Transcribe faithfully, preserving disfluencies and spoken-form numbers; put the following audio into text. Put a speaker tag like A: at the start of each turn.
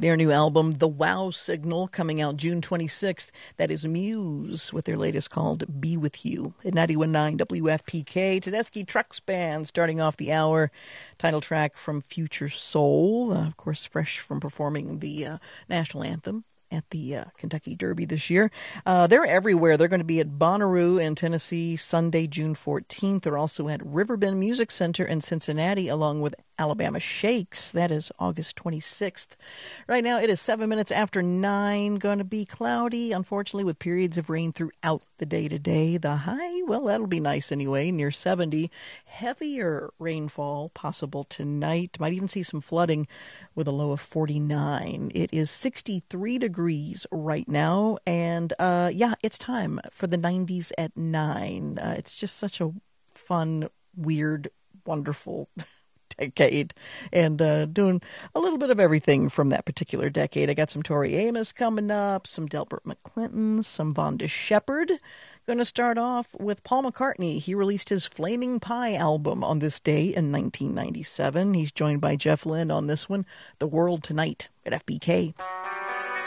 A: Their new album, The Wow Signal, coming out June twenty-sixth. That is Muse with their latest called Be With You. At ninety-one point nine W F P K, Tedeschi Trucks Band starting off the hour. Title track from Future Soul, uh, of course, fresh from performing the uh, national anthem at the uh, Kentucky Derby this year. Uh, they're everywhere. They're going to be at Bonnaroo in Tennessee Sunday, June fourteenth. They're also at Riverbend Music Center in Cincinnati, along with Alabama Shakes. That is August twenty-sixth. Right now, it is seven minutes after nine. Going to be cloudy, unfortunately, with periods of rain throughout the day today. The high, well, that'll be nice anyway, near seventy. Heavier rainfall possible tonight. Might even see some flooding with a low of forty-nine. It is sixty-three degrees right now. And uh, yeah, it's time for the nineties at nine. Uh, it's just such a fun, weird, wonderful decade, and uh, doing a little bit of everything from that particular decade. I got some Tori Amos coming up, some Delbert McClinton, some Vonda Shepard. Going to start off with Paul McCartney. He released his Flaming Pie album on this day in nineteen ninety-seven. He's joined by Jeff Lynne on this one, The World Tonight at F B K.